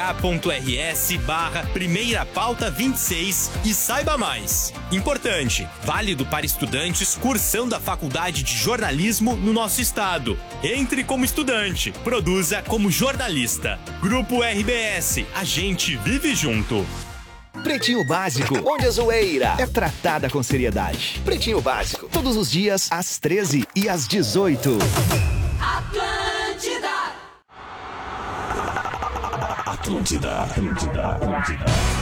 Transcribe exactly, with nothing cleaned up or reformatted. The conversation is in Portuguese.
a.rs barra primeira pauta vinte e seis e saiba mais. Importante, válido para estudantes cursando a faculdade de jornalismo no nosso estado. Entre como estudante, produza como jornalista. Grupo R B S, a gente vive junto. Pretinho Básico, onde a zoeira é tratada com seriedade. Pretinho Básico, todos os dias às treze e às dezoito. Atlântida, Atlântida, Atlântida.